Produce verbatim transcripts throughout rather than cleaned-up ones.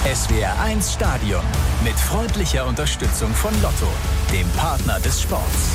S W R eins Stadion mit freundlicher Unterstützung von Lotto, dem Partner des Sports.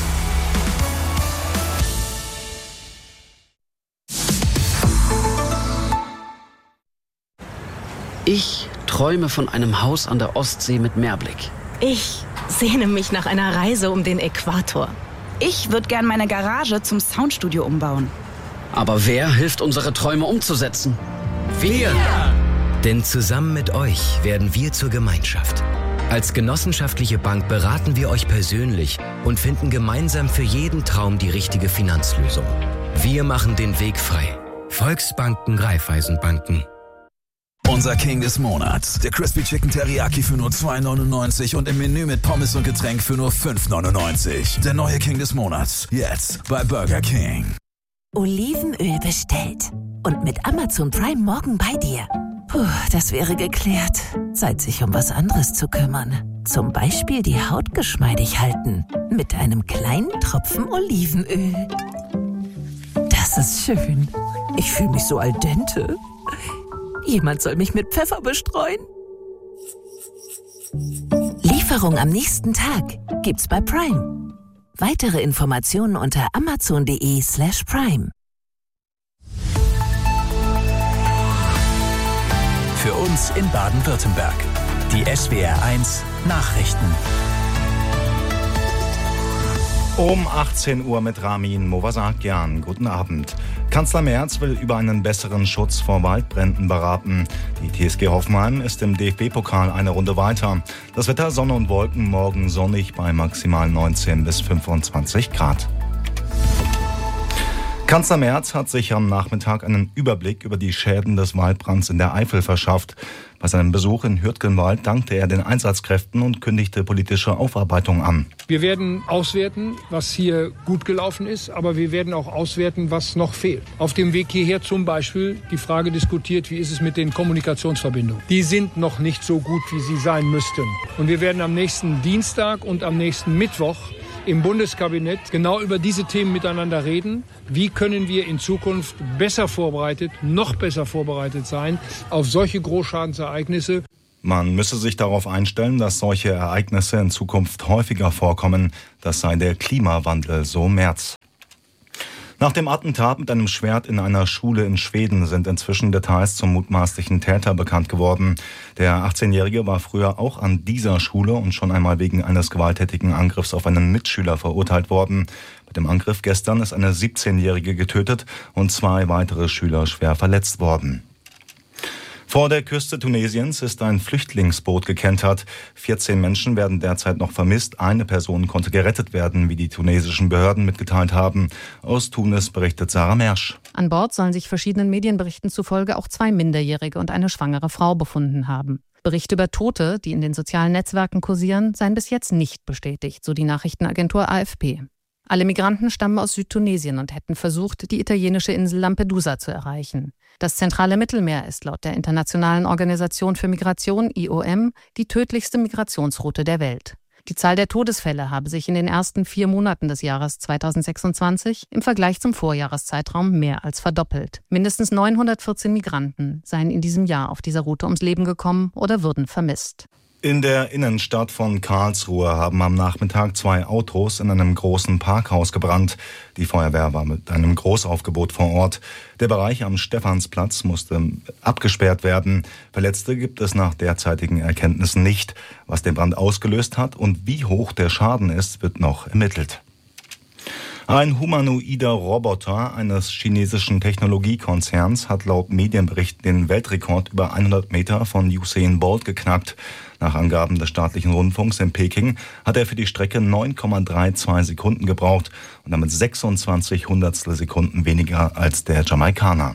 Ich träume von einem Haus an der Ostsee mit Meerblick. Ich sehne mich nach einer Reise um den Äquator. Ich würde gern meine Garage zum Soundstudio umbauen. Aber wer hilft, unsere Träume umzusetzen? Wir! Denn zusammen mit euch werden wir zur Gemeinschaft. Als genossenschaftliche Bank beraten wir euch persönlich und finden gemeinsam für jeden Traum die richtige Finanzlösung. Wir machen den Weg frei. Volksbanken, Raiffeisenbanken. Unser King des Monats, der Crispy Chicken Teriyaki für nur zwei neunundneunzig und im Menü mit Pommes und Getränk für nur fünf neunundneunzig. Der neue King des Monats, jetzt bei Burger King. Olivenöl bestellt und mit Amazon Prime morgen bei dir. Puh, das wäre geklärt. Zeit, sich um was anderes zu kümmern. Zum Beispiel die Haut geschmeidig halten. Mit einem kleinen Tropfen Olivenöl. Das ist schön. Ich fühle mich so al dente. Jemand soll mich mit Pfeffer bestreuen. Lieferung am nächsten Tag gibt's bei Prime. Weitere Informationen unter amazon.de slash prime. Für uns in Baden-Württemberg. Die S W R eins Nachrichten. Um achtzehn Uhr mit Ramin Movasakian. Guten Abend. Kanzler Merz will über einen besseren Schutz vor Waldbränden beraten. Die T S G Hoffenheim ist im D F B-Pokal eine Runde weiter. Das Wetter Sonne und Wolken, morgen sonnig bei maximal neunzehn bis fünfundzwanzig Grad. Kanzler Merz hat sich am Nachmittag einen Überblick über die Schäden des Waldbrands in der Eifel verschafft. Bei seinem Besuch in Hürtgenwald dankte er den Einsatzkräften und kündigte politische Aufarbeitung an. Wir werden auswerten, was hier gut gelaufen ist, aber wir werden auch auswerten, was noch fehlt. Auf dem Weg hierher zum Beispiel die Frage diskutiert, wie ist es mit den Kommunikationsverbindungen. Die sind noch nicht so gut, wie sie sein müssten. Und wir werden am nächsten Dienstag und am nächsten Mittwoch im Bundeskabinett genau über diese Themen miteinander reden. Wie können wir in Zukunft besser vorbereitet, noch besser vorbereitet sein auf solche Großschadensereignisse? Man müsse sich darauf einstellen, dass solche Ereignisse in Zukunft häufiger vorkommen. Das sei der Klimawandel, so Merz. Nach dem Attentat mit einem Schwert in einer Schule in Schweden sind inzwischen Details zum mutmaßlichen Täter bekannt geworden. Der achtzehnjährige war früher auch an dieser Schule und schon einmal wegen eines gewalttätigen Angriffs auf einen Mitschüler verurteilt worden. Bei dem Angriff gestern ist eine siebzehnjährige getötet und zwei weitere Schüler schwer verletzt worden. Vor der Küste Tunesiens ist ein Flüchtlingsboot gekentert. vierzehn Menschen werden derzeit noch vermisst. Eine Person konnte gerettet werden, wie die tunesischen Behörden mitgeteilt haben. Aus Tunis berichtet Sarah Mersch. An Bord sollen sich verschiedenen Medienberichten zufolge auch zwei Minderjährige und eine schwangere Frau befunden haben. Berichte über Tote, die in den sozialen Netzwerken kursieren, seien bis jetzt nicht bestätigt, so die Nachrichtenagentur A F P. Alle Migranten stammen aus Südtunesien und hätten versucht, die italienische Insel Lampedusa zu erreichen. Das zentrale Mittelmeer ist laut der Internationalen Organisation für Migration I O M die tödlichste Migrationsroute der Welt. Die Zahl der Todesfälle habe sich in den ersten vier Monaten des Jahres zweitausendsechsundzwanzig im Vergleich zum Vorjahreszeitraum mehr als verdoppelt. Mindestens neunhundertvierzehn Migranten seien in diesem Jahr auf dieser Route ums Leben gekommen oder würden vermisst. In der Innenstadt von Karlsruhe haben am Nachmittag zwei Autos in einem großen Parkhaus gebrannt. Die Feuerwehr war mit einem Großaufgebot vor Ort. Der Bereich am Stephansplatz musste abgesperrt werden. Verletzte gibt es nach derzeitigen Erkenntnissen nicht. Was den Brand ausgelöst hat und wie hoch der Schaden ist, wird noch ermittelt. Ein humanoider Roboter eines chinesischen Technologiekonzerns hat laut Medienberichten den Weltrekord über hundert Meter von Usain Bolt geknackt. Nach Angaben des staatlichen Rundfunks in Peking hat er für die Strecke neun Komma zweiunddreißig Sekunden gebraucht und damit sechsundzwanzig Hundertstel Sekunden weniger als der Jamaikaner.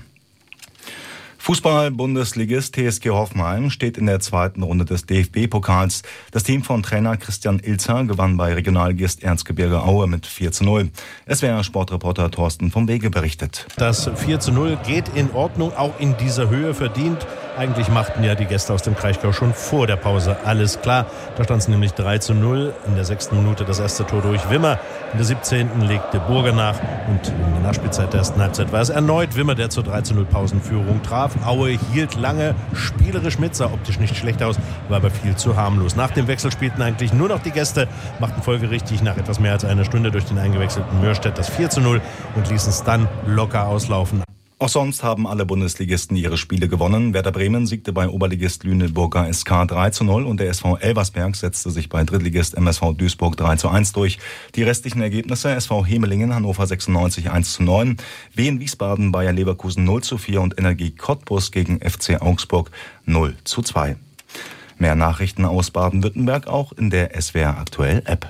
Fußball-Bundesligist T S G Hoffenheim steht in der zweiten Runde des D F B-Pokals. Das Team von Trainer Christian Ilzer gewann bei Regionalligist Erzgebirge Aue mit vier zu null. S W R-Sportreporter Thorsten vom Wege berichtet. Das vier zu null geht in Ordnung, auch in dieser Höhe verdient. Eigentlich machten ja die Gäste aus dem Kraichgau schon vor der Pause alles klar. Da stand es nämlich drei zu null. In der sechsten Minute das erste Tor durch Wimmer. In der siebzehnten legte Burger nach. Und in der Nachspielzeit der ersten Halbzeit war es erneut Wimmer, der zur drei zu null Pausenführung traf. Aue hielt lange spielerisch mit, sah optisch nicht schlecht aus, war aber viel zu harmlos. Nach dem Wechsel spielten eigentlich nur noch die Gäste, machten folgerichtig nach etwas mehr als einer Stunde durch den eingewechselten Mörstedt das vier zu null und ließen es dann locker auslaufen. Auch sonst haben alle Bundesligisten ihre Spiele gewonnen. Werder Bremen siegte bei Oberligist Lüneburger S K drei zu null und der S V Elversberg setzte sich bei Drittligist M S V Duisburg drei zu eins durch. Die restlichen Ergebnisse: S V Hemelingen Hannover sechsundneunzig eins zu neun, Wien Wiesbaden Bayer Leverkusen null zu vier und Energie Cottbus gegen F C Augsburg null zu zwei. Mehr Nachrichten aus Baden-Württemberg auch in der S W R Aktuell App.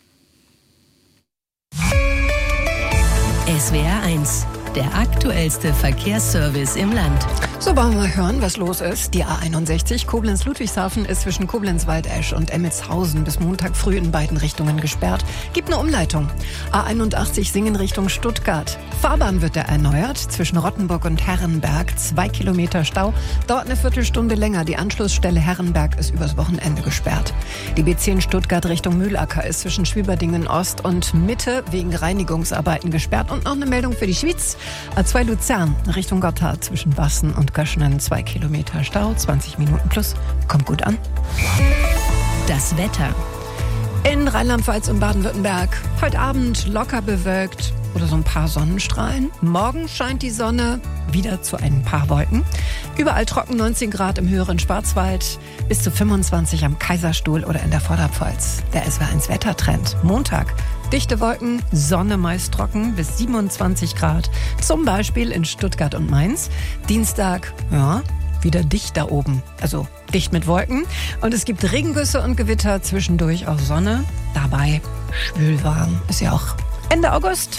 S W R eins. Der aktuellste Verkehrsservice im Land. So, wollen wir mal hören, was los ist. Die A einundsechzig Koblenz-Ludwigshafen ist zwischen Koblenz-Waldesch und Emmitshausen bis Montag früh in beiden Richtungen gesperrt. Gibt eine Umleitung. A einundachtzig Singen Richtung Stuttgart. Fahrbahn wird er erneuert. Zwischen Rottenburg und Herrenberg zwei Kilometer Stau. Dauert eine Viertelstunde länger. Die Anschlussstelle Herrenberg ist übers Wochenende gesperrt. Die B zehn Stuttgart Richtung Mühlacker ist zwischen Schwieberdingen Ost und Mitte wegen Reinigungsarbeiten gesperrt. Und noch eine Meldung für die Schweiz. A zwei Luzern Richtung Gotthard zwischen Wassen und Göschenen zwei Kilometer Stau, zwanzig Minuten plus. Kommt gut an. Das Wetter. In Rheinland-Pfalz und Baden-Württemberg heute Abend locker bewölkt oder so ein paar Sonnenstrahlen. Morgen scheint die Sonne, wieder zu ein paar Wolken. Überall trocken, neunzehn Grad im höheren Schwarzwald, bis zu fünfundzwanzig am Kaiserstuhl oder in der Vorderpfalz. Der S W R eins Wettertrend. Montag dichte Wolken, Sonne meist trocken bis siebenundzwanzig Grad. Zum Beispiel in Stuttgart und Mainz. Dienstag, ja, wieder dicht da oben. Also dicht mit Wolken. Und es gibt Regengüsse und Gewitter, zwischendurch auch Sonne. Dabei schwülwarm. Ist ja auch Ende August.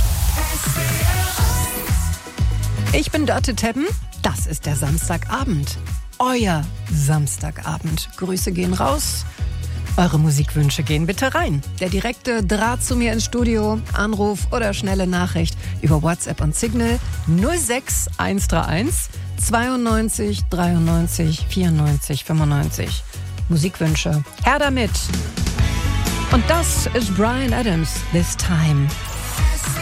Ich bin Dörte Teppen. Das ist der Samstagabend. Euer Samstagabend. Grüße gehen raus. Eure Musikwünsche gehen bitte rein. Der direkte Draht zu mir ins Studio, Anruf oder schnelle Nachricht über WhatsApp und Signal null sechs eins drei eins zweiundneunzig dreiundneunzig vierundneunzig fünfundneunzig. Musikwünsche. Her damit. Und das ist Bryan Adams, This Time.